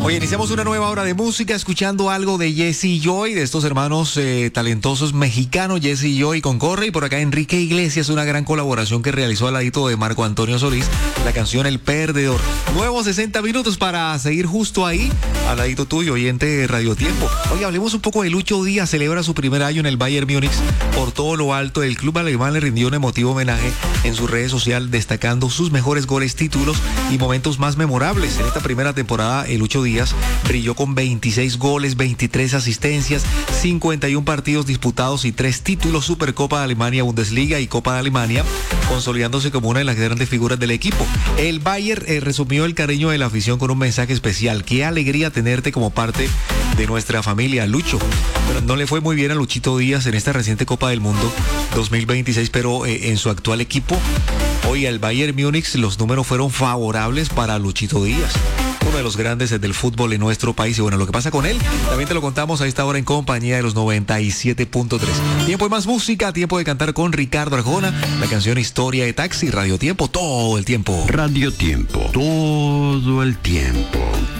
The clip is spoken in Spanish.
Hoy iniciamos una nueva hora de música escuchando algo de Jesse Joy, de estos hermanos talentosos mexicanos, Jesse Joy con Corre, y por acá Enrique Iglesias, una gran colaboración que realizó al ladito de Marco Antonio Solís, la canción El Perdedor. Nuevos 60 minutos para seguir justo ahí, al ladito tuyo, oyente de Radio Tiempo. Hoy hablemos un poco de Lucho Díaz, celebra su primer año en el Bayern Múnich. Por todo lo alto, el club alemán le rindió un emotivo homenaje en sus redes sociales, destacando sus mejores goles, títulos y momentos más memorables. En esta primera temporada, el Lucho Díaz brilló con 26 goles, 23 asistencias, 51 partidos disputados y 3 títulos: Supercopa de Alemania, Bundesliga y Copa de Alemania, consolidándose como una de las grandes figuras del equipo. El Bayern resumió el cariño de la afición con un mensaje especial: qué alegría tenerte como parte de nuestra familia, Lucho. Pero no le fue muy bien a Luchito Díaz en esta reciente Copa del Mundo 2026, pero en su actual equipo, hoy al Bayern Múnich, los números fueron favorables para Luchito Díaz, uno de los grandes del fútbol en nuestro país. Y bueno, lo que pasa con él también te lo contamos a esta hora en compañía de los 97.3. Tiempo de más música, tiempo de cantar con Ricardo Arjona, la canción Historia de Taxi. Radio Tiempo, todo el tiempo. Radio Tiempo, todo el tiempo.